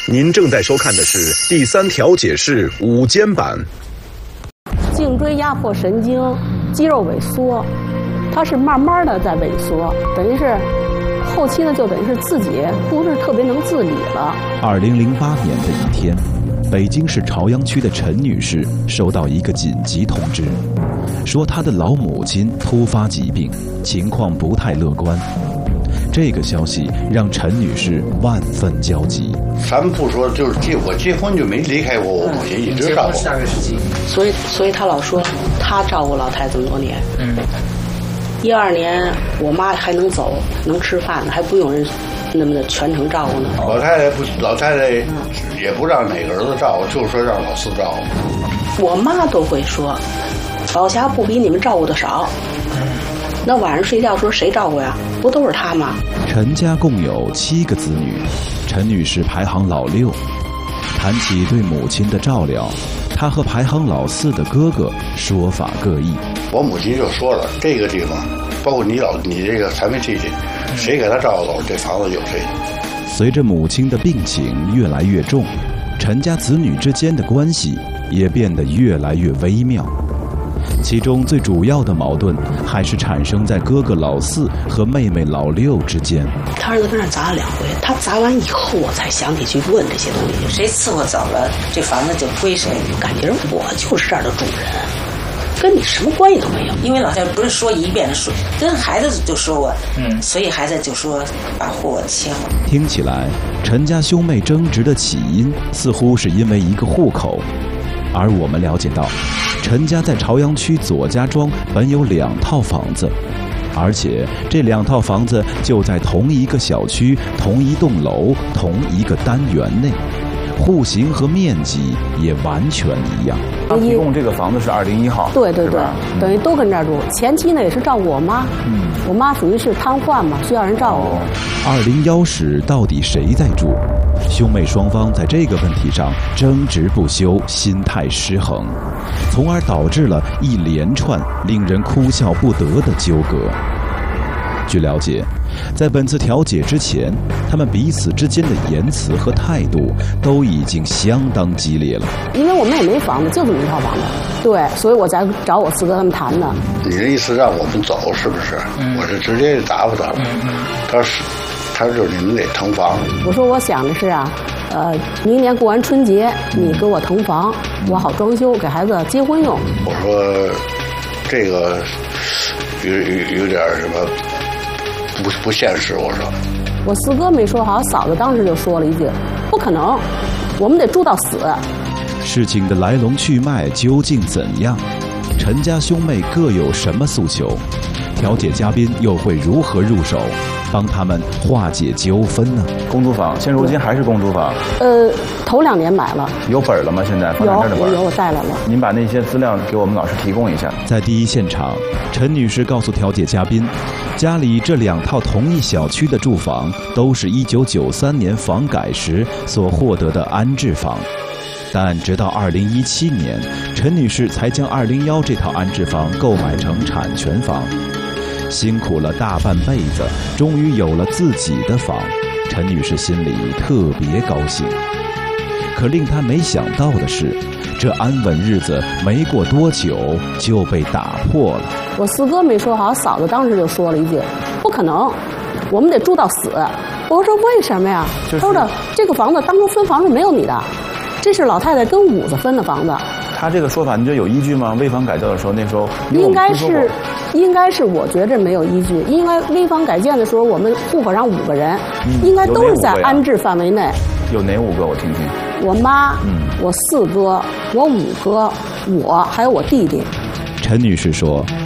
您正在收看的是第3调解室午间版。 颈椎压迫神经，肌肉萎缩，它是慢慢的在萎缩，等于是后期呢，就等于是自己不是特别能自理了。 2008年的一天，北京市朝阳区的陈女士收到一个紧急通知，说她的老母亲突发疾病，情况不太乐观。这个消息让陈女士万分焦急。 咱们不说，就是我结婚就没离开过我母亲，一直照顾。 所以他老说他照顾老太这么多年。12年，我妈还能走，能吃饭呢，还不用人那么的全程照顾呢。 老太太也不让哪个儿子照顾，就说让老四照顾。 我妈都会说，老霞不比你们照顾的少。那晚上睡觉的时候谁照顾呀？不都是他吗？ 陈家共有7个子女，陈女士排行老6。谈起对母亲的照料，她和排行老4的哥哥说法各异。 我母亲就说了，这个地方，包括你这个残废弟弟，谁给他照顾，这房子有谁。 随着母亲的病情越来越重，陈家子女之间的关系也变得越来越微妙。其中最主要的矛盾还是产生在哥哥老4和妹妹老6之间。 他儿子跟那砸了2回，他砸完以后我才想起去问这些东西。谁伺候走了，这房子就归谁？感觉我就是这儿的主人，跟你什么关系都没有。 因为老太太不是说一遍说，跟孩子就说过，所以孩子就说把户迁了。 听起来，陈家兄妹争执的起因似乎是因为一个户口。而我们了解到，陈家在朝阳区左家庄本有2套房子，而且这2套房子就在同一个小区、同一栋楼、同一个单元内，户型和面积也完全一样。 他提供这个房子是201号， 对，等于都跟这儿住。前期呢也是照顾我妈，我妈属于是瘫痪嘛，需要人照顾。 201室到底谁在住？兄妹双方在这个问题上争执不休，心态失衡，从而导致了一连串令人哭笑不得的纠葛。据了解，在本次调解之前，他们彼此之间的言辞和态度都已经相当激烈了。 因为我们也没房子，就这么一套房子，对，所以我才找我4哥他们谈的。 你这意思让我们走是不是？我是直接就答复他了。他说你们得腾房。我说我想的是啊，明年过完春节你给我腾房，我好装修给孩子结婚用。我说这个有点什么不现实。我说我4哥没说好，嫂子当时就说了一句：不可能，我们得住到死。 事情的来龙去脉究竟怎样？陈家兄妹各有什么诉求？调解嘉宾又会如何入手，帮他们化解纠纷呢？ 公租房，现如今还是公租房？ 头2年买了。有本了吗？现在房产证的本？ 有，我带来了。 您把那些资料给我们老师提供一下。 在第一现场，陈女士告诉调解嘉宾，家里这2套同一小区的住房都是1993年房改时所获得的安置房。但直到2017年，陈女士才将201这套安置房购买成产权房。辛苦了大半辈子，终于有了自己的房，陈女士心里特别高兴。可令她没想到的是，这安稳日子没过多久就被打破了。 我4哥没说好，嫂子当时就说了一句：不可能，我们得住到死。我说为什么呀？他说的这个房子当初分房是没有你的，这是老太太跟五子分的房子。 他这个说法你觉得有依据吗？危房改造的时候，那时候应该是我觉着没有依据。因为危房改建的时候，我们户口上5个人，应该都是在安置范围内。 有哪5个？我听听。 我妈，我4哥，我5哥，我还有我弟弟。 陈女士说，